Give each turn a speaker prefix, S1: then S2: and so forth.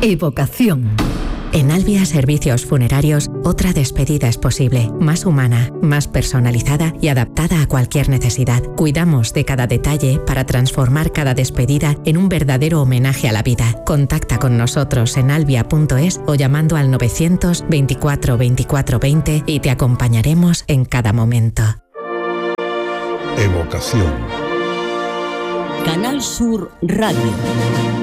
S1: Evocación.
S2: En Albia Servicios Funerarios, otra despedida es posible, más humana, más personalizada y adaptada a cualquier necesidad. Cuidamos de cada detalle para transformar cada despedida en un verdadero homenaje a la vida. Contacta con nosotros en albia.es o llamando al 924 24 20 y te acompañaremos en cada momento.
S3: Evocación.
S4: Canal Sur Radio.